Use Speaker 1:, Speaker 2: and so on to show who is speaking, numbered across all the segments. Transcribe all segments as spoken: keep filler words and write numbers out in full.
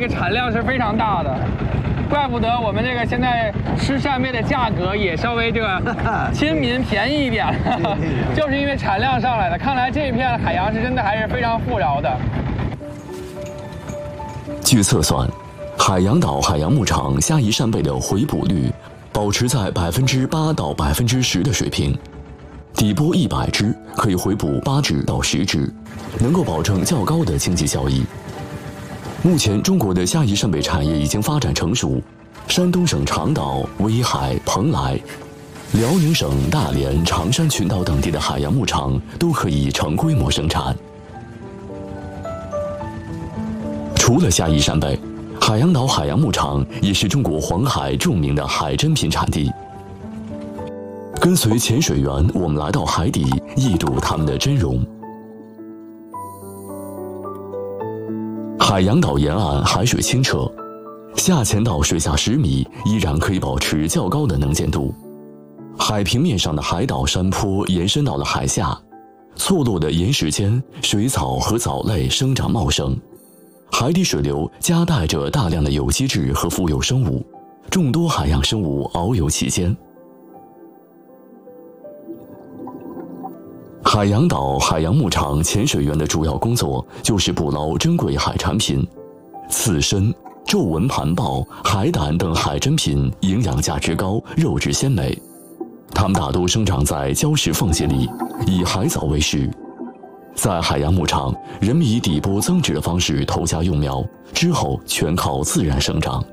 Speaker 1: 个产量是非常大的，怪不得我们这个现在吃扇贝的价格也稍微这个亲民便宜一点，就是因为产量上来了。看来这片海洋是真的还是非常富饶的。
Speaker 2: 据测算，海洋岛海洋牧场虾夷扇贝的回捕率保持在百分之八到百分之十的水平。底波一百只可以回捕八只到十只，能够保证较高的经济效益。目前，中国的虾夷扇贝产业已经发展成熟，山东省长岛、威海、蓬莱、辽宁省大连、长山群岛等地的海洋牧场都可以成规模生产。除了虾夷扇贝，海洋岛海洋牧场也是中国黄海著名的海珍品产地。跟随潜水员，我们来到海底，一睹它们的真容。海洋岛沿岸海水清澈，下潜到水下十米，依然可以保持较高的能见度。海平面上的海岛山坡延伸到了海下，错落的岩石间，水草和藻类生长茂盛。海底水流夹带着大量的有机质和浮游生物，众多海洋生物遨游其间。海洋岛海洋牧场潜水员的主要工作就是捕捞珍贵海产品，刺身、皱纹盘鲍、海胆等海珍品营养价值高，肉质鲜美。它们大多生长在礁石缝隙里，以海藻为食。在海洋牧场，人们以底波增殖的方式投下幼苗，之后全靠自然生长。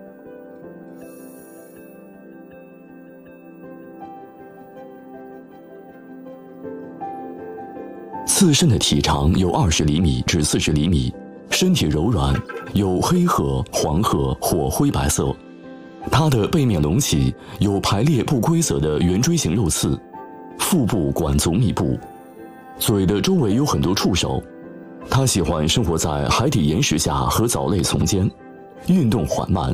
Speaker 2: 刺身的体长有二十厘米至四十厘米，身体柔软，有黑褐、黄褐或灰白色。它的背面隆起，有排列不规则的圆锥形肉刺，腹部管足密布，嘴的周围有很多触手。它喜欢生活在海底岩石下和藻类丛间，运动缓慢。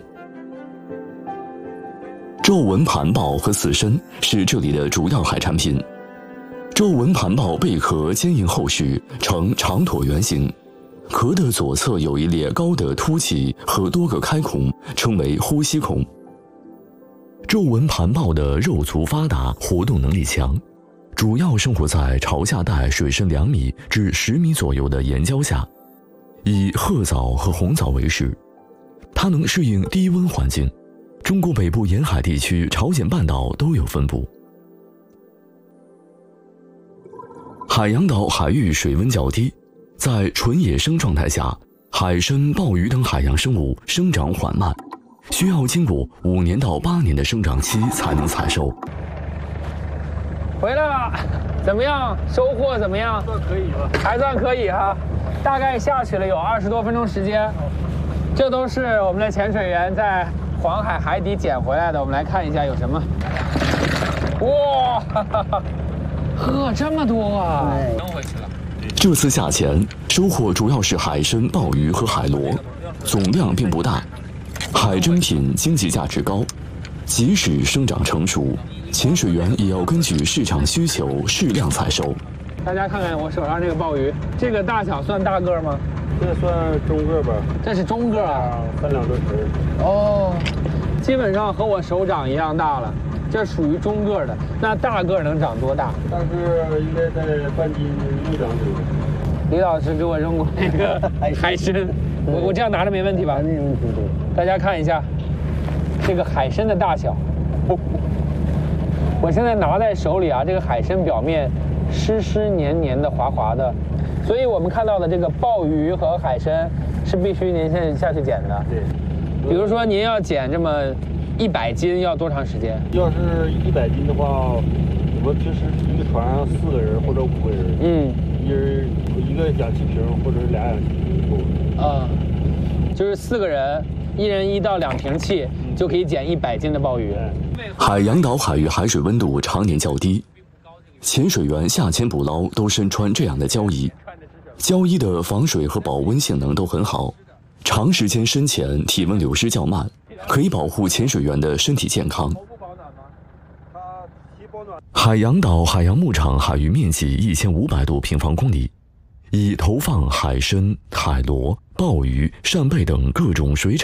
Speaker 2: 皱纹盘鲍和刺身是这里的主要海产品。皱纹盘鲍贝壳坚硬厚实，呈长椭圆形，壳的左侧有一列高的凸起和多个开孔，称为呼吸孔。皱纹盘鲍的肉足发达，活动能力强，主要生活在潮下带水深两米至十米左右的岩礁下，以褐藻和红藻为食。它能适应低温环境，中国北部沿海地区、朝鲜半岛都有分布。海洋岛海域水温较低，在纯野生状态下，海参、鲍鱼等海洋生物生长缓慢，需要经过五年到八年的生长期才能采收。
Speaker 1: 回来了，怎么样？收获怎么样？
Speaker 3: 算可以吧？
Speaker 1: 还算可以哈，大概下去了有二十多分钟时间。这都是我们的潜水员在黄海海底捡回来的，我们来看一下有什么。哇！哈哈哈呵，这么多啊！扔回去了。
Speaker 2: 这次下潜收获主要是海参、鲍鱼和海螺，总量并不大。海珍品经济价值高，即使生长成熟，潜水员也要根据市场需求适量采收。
Speaker 1: 大家看看我手上这个鲍鱼，这个大小算大个吗？
Speaker 3: 这算中个吧。
Speaker 1: 这是中个啊，
Speaker 3: 三两多匙。
Speaker 1: 哦，基本上和我手掌一样大了。这属于中个的，那大个能长多大？
Speaker 3: 但是应该在半斤一两左右。
Speaker 1: 李老师给我扔过那个海参，我我这样拿着没问题吧？没问题。大家看一下这个海参的大小，我现在拿在手里啊，这个海参表面湿湿黏黏的、滑滑的，所以我们看到的这个鲍鱼和海参是必须您现在下去捡的。
Speaker 3: 对，
Speaker 1: 比如说您要捡这么一百斤要多长时间？
Speaker 3: 要是一百斤的话，我们平时一个船上四个人或者五个人，嗯，一人一个氧气瓶或者俩氧气瓶够。
Speaker 1: 啊，就是四个人，一人一到两瓶气，嗯，就可以捡一百斤的鲍鱼。
Speaker 2: 海洋岛海域海水温度常年较低，潜水员下潜捕捞都身穿这样的胶衣，胶衣的防水和保温性能都很好，长时间深潜体温流失较慢，可以保护潜水员的身体健康。海洋岛海洋牧场海域面积一千五百多平方公里，以投放海参、海螺、鲍鱼、扇贝等各种水产